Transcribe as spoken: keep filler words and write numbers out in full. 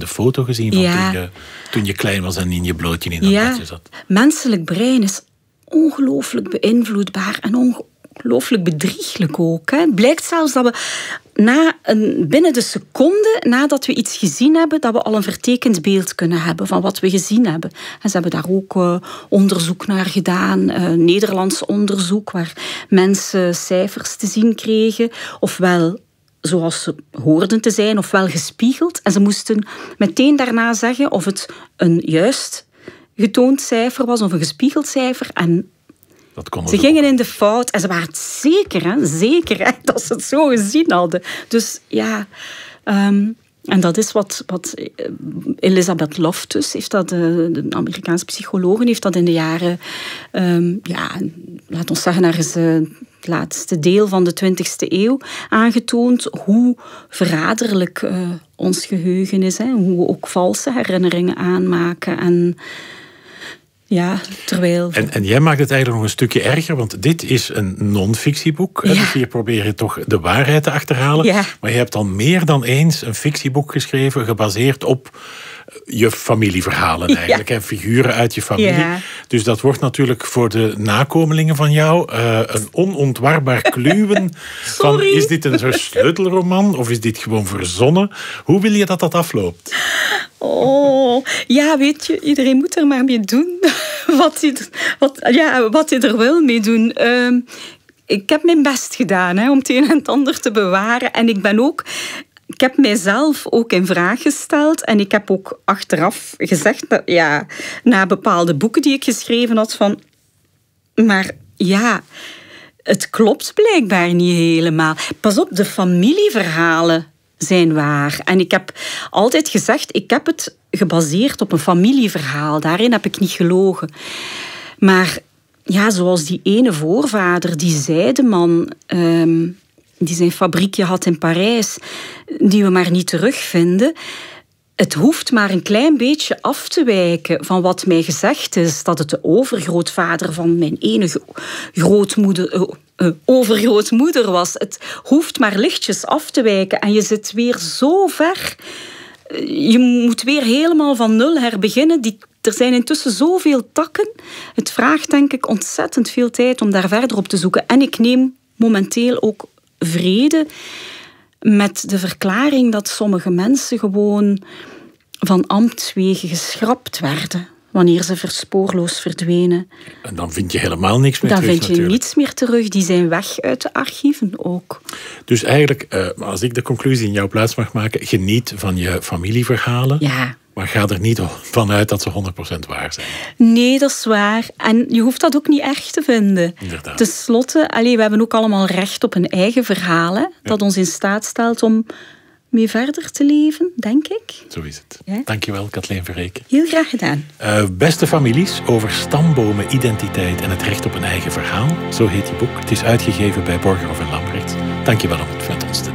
bekende foto gezien van Ja. toen, je, toen je klein was en in je blootje in dat Ja, badje zat. menselijk brein is ongelooflijk beïnvloedbaar en ongelooflijk bedrieglijk ook. Hè. Het blijkt zelfs dat we na een, binnen de seconde nadat we iets gezien hebben, dat we al een vertekend beeld kunnen hebben van wat we gezien hebben. En ze hebben daar ook uh, onderzoek naar gedaan, uh, Nederlands onderzoek, waar mensen cijfers te zien kregen, ofwel zoals ze hoorden te zijn, ofwel gespiegeld. En ze moesten meteen daarna zeggen of het een juist getoond cijfer was of een gespiegeld cijfer. En Dat konden ze ze gingen in de fout en ze waren het zeker, hè, zeker hè, dat ze het zo gezien hadden. Dus ja, um, en dat is wat, wat Elizabeth Loftus, heeft dat, de, de Amerikaanse psycholoog, heeft dat in de jaren, um, ja, laat ons zeggen, ergens uh, het laatste deel van de twintigste eeuw aangetoond hoe verraderlijk uh, ons geheugen is, hè, hoe we ook valse herinneringen aanmaken en ja, terwijl... En, en jij maakt het eigenlijk nog een stukje erger, want dit is een non-fictieboek. Ja. Dus hier probeer je toch de waarheid te achterhalen. Ja. Maar je hebt al meer dan eens een fictieboek geschreven, gebaseerd op je familieverhalen eigenlijk. Ja. Hè, figuren uit je familie. Ja. Dus dat wordt natuurlijk voor de nakomelingen van jou uh, een onontwarbaar kluwen. Van, is dit een soort sleutelroman of is dit gewoon verzonnen? Hoe wil je dat dat afloopt? Oh, ja, weet je, iedereen moet er maar mee doen wat hij, wat, ja, wat hij er wil mee doen. Uh, ik heb mijn best gedaan hè, om het een en het ander te bewaren. En ik ben ook... Ik heb mijzelf ook in vraag gesteld. En ik heb ook achteraf gezegd, dat, ja, na bepaalde boeken die ik geschreven had, van... Maar ja, het klopt blijkbaar niet helemaal. Pas op, de familieverhalen zijn waar. En ik heb altijd gezegd, ik heb het gebaseerd op een familieverhaal. Daarin heb ik niet gelogen. Maar ja, zoals die ene voorvader, die zijdeman, um, die zijn fabriekje had in Parijs, die we maar niet terugvinden. Het hoeft maar een klein beetje af te wijken van wat mij gezegd is, dat het de overgrootvader van mijn ene grootmoeder, uh, uh, overgrootmoeder was. Het hoeft maar lichtjes af te wijken en je zit weer zo ver. Je moet weer helemaal van nul herbeginnen. Die, er zijn intussen zoveel takken. Het vraagt denk ik ontzettend veel tijd om daar verder op te zoeken. En ik neem momenteel ook vrede met de verklaring dat sommige mensen gewoon van ambtswege geschrapt werden wanneer ze verspoorloos verdwenen. En dan vind je helemaal niks meer dan terug. Dan vind je natuurlijk. niets meer terug. Die zijn weg uit de archieven ook. Dus eigenlijk, uh, als ik de conclusie in jouw plaats mag maken, geniet van je familieverhalen. Ja. Maar ga er niet vanuit dat ze honderd procent waar zijn. Nee, dat is waar. En je hoeft dat ook niet erg te vinden. Inderdaad. Ten slotte, allee, we hebben ook allemaal recht op een eigen verhaal. Hè, ja. Dat ons in staat stelt om mee verder te leven, denk ik. Zo is het. Ja. Dankjewel, Kathleen Verreken. Heel graag gedaan. Uh, beste families, over stambomen, identiteit en het recht op een eigen verhaal. Zo heet je boek. Het is uitgegeven bij Borgerhoff en Lambrechts. Dankjewel om het met ons te delen.